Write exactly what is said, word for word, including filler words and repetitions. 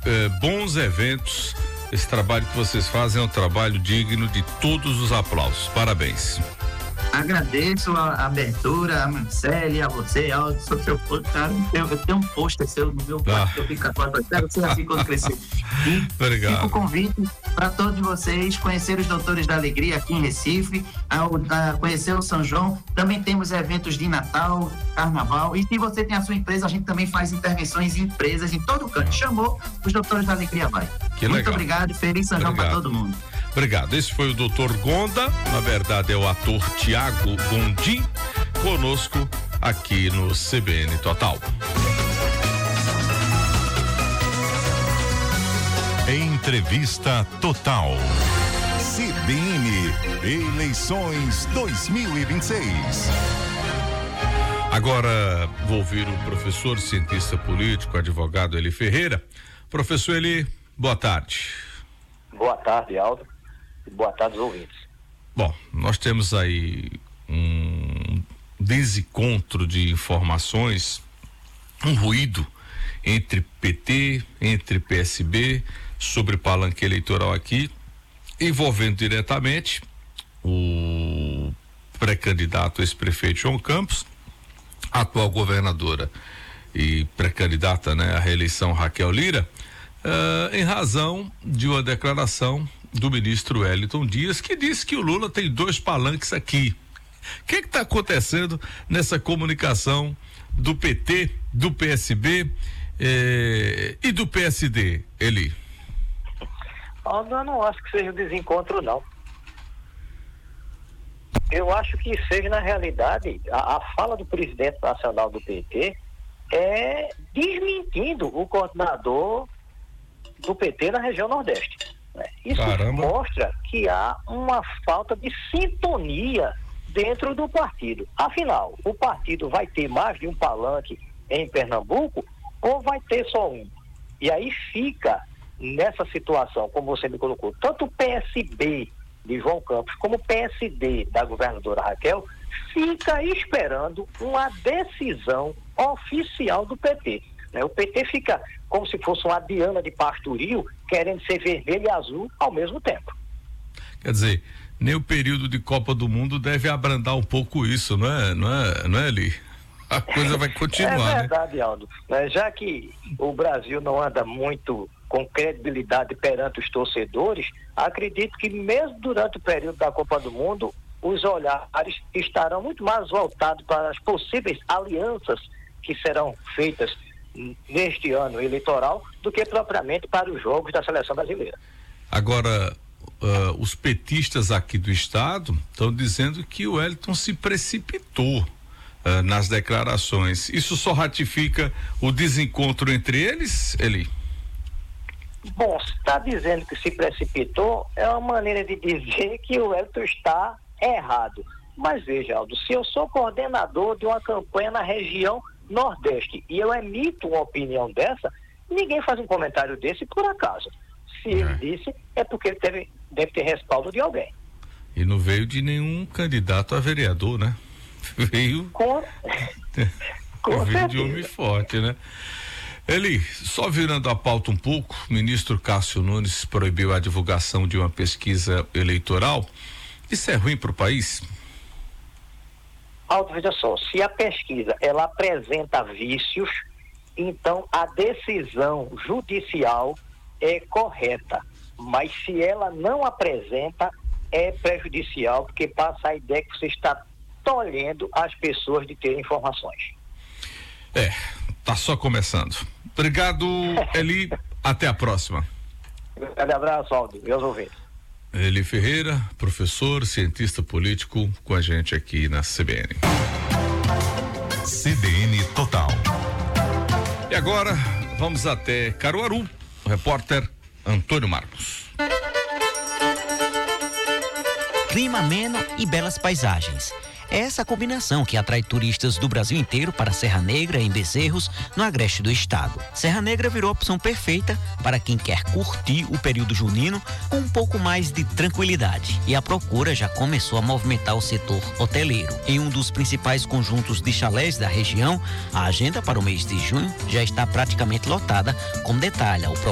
eh, bons eventos. Esse trabalho que vocês fazem é um trabalho digno de todos os aplausos. Parabéns. Agradeço a abertura, a Marcele, a você, Aldo, sou seu fã, cara. Eu, eu tenho um pôster seu no meu quarto, ah. eu fico agora, espero ser assim quando crescer. E obrigado. Fico o convite para todos vocês conhecer os Doutores da Alegria aqui em Recife, a, a conhecer o São João. Também temos eventos de Natal, Carnaval, e se você tem a sua empresa, a gente também faz intervenções em empresas em todo o canto. Chamou, os Doutores da Alegria vai. Que Muito legal. obrigado, feliz São João para todo mundo. Obrigado. Esse foi o doutor Gonda, na verdade é o ator Tiago Gondim, conosco aqui no C B N Total. Entrevista Total. C B N Eleições dois mil e vinte e seis. Agora vou ouvir o professor, cientista político, advogado Eli Ferreira. Professor Eli, boa tarde. Boa tarde, Aldo. Boa tarde, ouvintes. Bom, nós temos aí um desencontro de informações, um ruído entre P T, entre P S B, sobre palanque eleitoral aqui, envolvendo diretamente o pré-candidato ex-prefeito João Campos, a atual governadora e pré-candidata, né, à reeleição Raquel Lira, uh, em razão de uma declaração do ministro Wellington Dias, que disse que o Lula tem dois palanques aqui. O que está acontecendo nessa comunicação do P T, do P S B eh, e do P S D, Eli? Eu não acho que seja um desencontro, não. Eu acho que seja, na realidade, a, a fala do presidente nacional do P T é desmentindo o coordenador do P T na região Nordeste. Isso Caramba. mostra que há uma falta de sintonia dentro do partido. Afinal, o partido vai ter mais de um palanque em Pernambuco ou vai ter só um? E aí fica nessa situação, como você me colocou, tanto o P S B de João Campos como o P S D da governadora Raquel fica esperando uma decisão oficial do P T. O P T fica como se fosse uma Diana de pastoril, querendo ser vermelho e azul ao mesmo tempo. Quer dizer, nem o período de Copa do Mundo deve abrandar um pouco isso, não é, não é, não é, Eli? A coisa vai continuar, é verdade, né? Aldo. Já que o Brasil não anda muito com credibilidade perante os torcedores, acredito que mesmo durante o período da Copa do Mundo, os olhares estarão muito mais voltados para as possíveis alianças que serão feitas neste ano eleitoral do que propriamente para os jogos da seleção brasileira. Agora, uh, os petistas aqui do estado estão dizendo que o Wellington se precipitou uh, nas declarações. Isso só ratifica o desencontro entre eles, Eli? Bom, se está dizendo que se precipitou, é uma maneira de dizer que o Wellington está errado. Mas veja, Aldo, se eu sou coordenador de uma campanha na região Nordeste e eu emito uma opinião dessa, ninguém faz um comentário desse por acaso. Se ele é. disse, é porque ele teve, deve ter respaldo de alguém. E não veio de nenhum candidato a vereador, né? Veio com, com veio de homem forte, né? Eli, só virando a pauta um pouco, o ministro Cássio Nunes proibiu a divulgação de uma pesquisa eleitoral. Isso é ruim para o país? Aldo, veja só, se a pesquisa ela apresenta vícios, então a decisão judicial é correta, mas se ela não apresenta, é prejudicial, porque passa a ideia que você está tolhendo as pessoas de terem informações. É, tá só começando. Obrigado, Eli, até a próxima. Um grande abraço, Aldo, meus ouvintes. Eli Ferreira, professor, cientista político, com a gente aqui na C B N. C B N Total. E agora, vamos até Caruaru, o repórter Antônio Marcos. Clima ameno e belas paisagens. É essa combinação que atrai turistas do Brasil inteiro para Serra Negra, em Bezerros, no agreste do estado. Serra Negra virou a opção perfeita para quem quer curtir o período junino com um pouco mais de tranquilidade. E a procura já começou a movimentar o setor hoteleiro. Em um dos principais conjuntos de chalés da região, a agenda para o mês de junho já está praticamente lotada, como detalha o